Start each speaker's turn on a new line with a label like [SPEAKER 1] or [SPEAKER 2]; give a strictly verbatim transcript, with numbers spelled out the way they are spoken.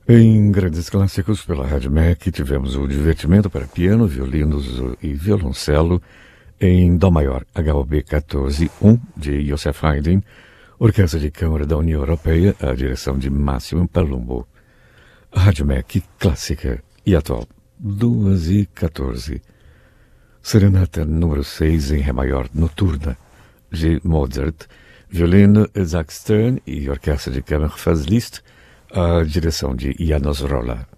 [SPEAKER 1] Em grandes clássicos pela Rádio M E C, tivemos o divertimento para piano, violinos e violoncelo em Dó maior, H O B quatorze um, de Joseph Haydn, Orquestra de Câmara da União Europeia, a direção de Máximo Palumbo. A Rádio M E C clássica e atual, duas e quatorze. Serenata número seis em Ré maior, Noturna, de Mozart, violino Isaac Stern e Orquestra de Câmara Faz Liszt, a direção de János Rolla.